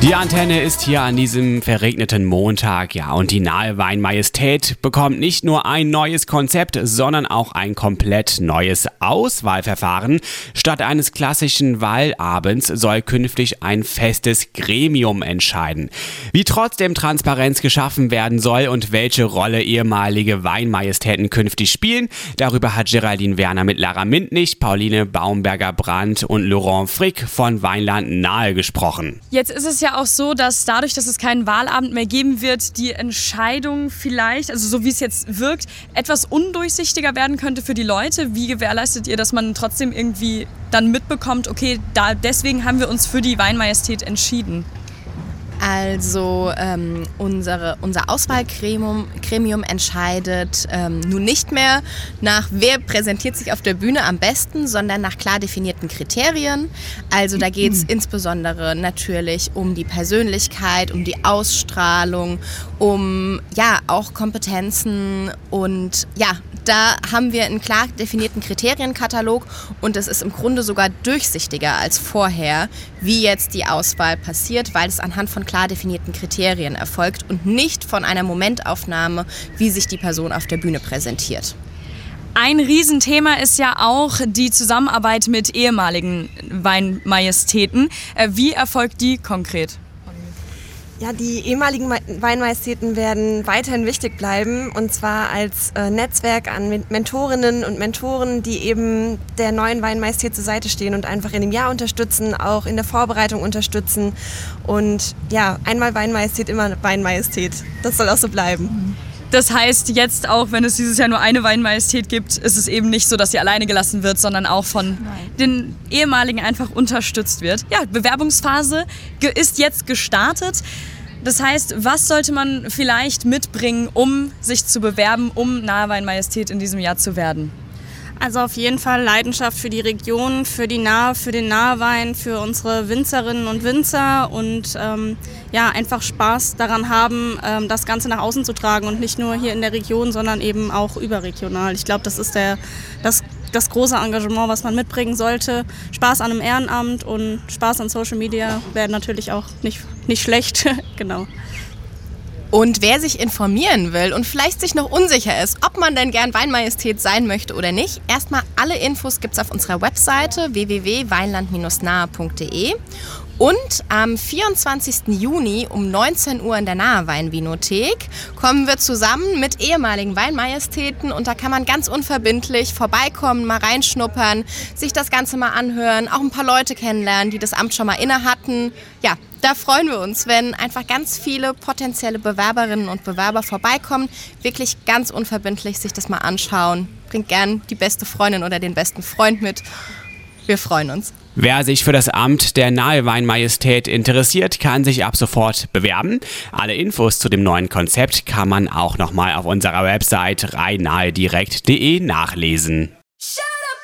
Die Antenne ist hier an diesem verregneten Montag, ja, und die Nahe Weinmajestät bekommt nicht nur ein neues Konzept, sondern auch ein komplett neues Auswahlverfahren. Statt eines klassischen Wahlabends soll künftig ein festes Gremium entscheiden. Wie trotzdem Transparenz geschaffen werden soll und welche Rolle ehemalige Weinmajestäten künftig spielen, darüber hat Geraldine Werner mit Lara Mintnich, Pauline Baumberger-Brandt und Laurent Frick von Weinland Nahe gesprochen. Jetzt ist es ja auch so, dass dadurch, dass es keinen Wahlabend mehr geben wird, die Entscheidung vielleicht, also so wie es jetzt wirkt, etwas undurchsichtiger werden könnte für die Leute. Wie gewährleistet ihr, dass man trotzdem irgendwie dann mitbekommt, okay, deswegen haben wir uns für die Weinmajestät entschieden? Also unser Auswahlgremium entscheidet nun nicht mehr nach, wer präsentiert sich auf der Bühne am besten, sondern nach klar definierten Kriterien. Also da geht es insbesondere natürlich um die Persönlichkeit, um die Ausstrahlung, um auch Kompetenzen und da haben wir einen klar definierten Kriterienkatalog und es ist im Grunde sogar durchsichtiger als vorher, wie jetzt die Auswahl passiert, weil es anhand von klar definierten Kriterien erfolgt und nicht von einer Momentaufnahme, wie sich die Person auf der Bühne präsentiert. Ein Riesenthema ist ja auch die Zusammenarbeit mit ehemaligen Weinmajestäten. Wie erfolgt die konkret? Ja, die ehemaligen Weinmajestäten werden weiterhin wichtig bleiben und zwar als Netzwerk an Mentorinnen und Mentoren, die eben der neuen Weinmajestät zur Seite stehen und einfach in dem Jahr unterstützen, auch in der Vorbereitung unterstützen und einmal Weinmajestät, immer Weinmajestät. Das soll auch so bleiben. Das heißt, jetzt auch, wenn es dieses Jahr nur eine Weinmajestät gibt, ist es eben nicht so, dass sie alleine gelassen wird, sondern auch von den ehemaligen einfach unterstützt wird. Ja, Bewerbungsphase ist jetzt gestartet. Das heißt, was sollte man vielleicht mitbringen, um sich zu bewerben, um Nahe Weinmajestät in diesem Jahr zu werden? Also auf jeden Fall Leidenschaft für die Region, für den Nahewein, für unsere Winzerinnen und Winzer und einfach Spaß daran haben, das Ganze nach außen zu tragen und nicht nur hier in der Region, sondern eben auch überregional. Ich glaube, das ist das große Engagement, was man mitbringen sollte. Spaß an einem Ehrenamt und Spaß an Social Media wäre natürlich auch nicht schlecht. Genau. Und wer sich informieren will und vielleicht sich noch unsicher ist, ob man denn gern Weinmajestät sein möchte oder nicht, erstmal alle Infos gibt's auf unserer Webseite www.weinland-nahe.de. Und am 24. Juni um 19 Uhr in der Nahe Weinvinothek kommen wir zusammen mit ehemaligen Weinmajestäten und da kann man ganz unverbindlich vorbeikommen, mal reinschnuppern, sich das Ganze mal anhören, auch ein paar Leute kennenlernen, die das Amt schon mal inne hatten. Ja, da freuen wir uns, wenn einfach ganz viele potenzielle Bewerberinnen und Bewerber vorbeikommen, wirklich ganz unverbindlich sich das mal anschauen. Bringt gern die beste Freundin oder den besten Freund mit. Wir freuen uns. Wer sich für das Amt der Nahe Weinmajestät interessiert, kann sich ab sofort bewerben. Alle Infos zu dem neuen Konzept kann man auch nochmal auf unserer Website rheinnahedirekt.de nachlesen.